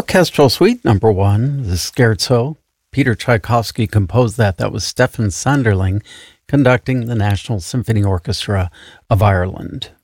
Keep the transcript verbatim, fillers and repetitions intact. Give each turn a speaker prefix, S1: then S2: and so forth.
S1: Orchestral Suite number one, the Scherzo. Peter Tchaikovsky composed that. That was Stefan Sanderling conducting the National Symphony Orchestra of Ireland.